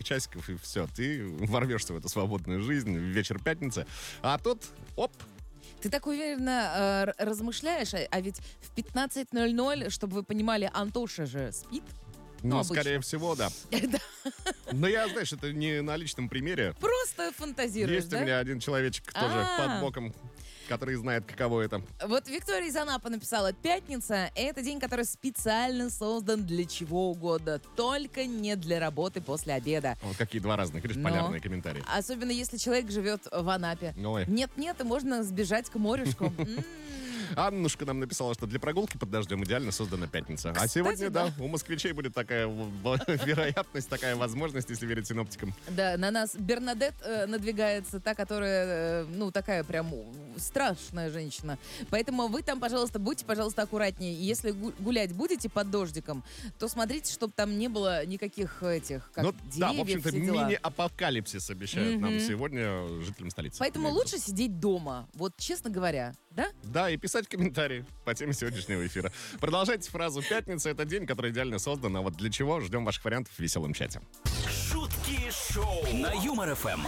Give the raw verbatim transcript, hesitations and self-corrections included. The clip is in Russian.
часиков, и все. Ты ворвешься в эту свободную жизнь в вечер пятницы. А тут, оп, Ты так уверенно э, размышляешь, а, а ведь в пятнадцать ноль ноль, чтобы вы понимали, Антоша же спит. ну, Ну, скорее обычно. всего, да. Да. Но я, знаешь, это не на личном примере. Просто фантазируешь, Есть да? у меня один человечек тоже А. под боком, который знает, каково это. Вот Виктория из Анапы написала: пятница — это день, который специально создан для чего угодно, только не для работы после обеда. Вот какие два разных, видишь, Но. полярные комментарии. Особенно если человек живет в Анапе. Ой. Нет-нет, и можно сбежать к морюшку. М. Аннушка нам написала, что для прогулки под дождем идеально создана пятница. А сегодня, да, у москвичей будет такая в- в- вероятность, такая возможность, если верить синоптикам. Да, на нас Бернадет э, надвигается, та, которая, э, ну, такая прям страшная женщина. Поэтому вы там, пожалуйста, будьте, пожалуйста, аккуратнее. И если гу- гулять будете под дождиком, то смотрите, чтобы там не было никаких этих, как Ну деревьев, да, в общем-то, все дела. мини-апокалипсис обещают нам Мгм. сегодня жителям столицы. Поэтому Я имею в лучше сидеть дома, вот честно говоря, да? виду. Да, и писать комментарии по теме сегодняшнего эфира. Продолжайте фразу «Пятница» — это день, который идеально создан. А вот для чего? Ждем ваших вариантов в веселом чате. Шутки шоу на Юмор ФМ.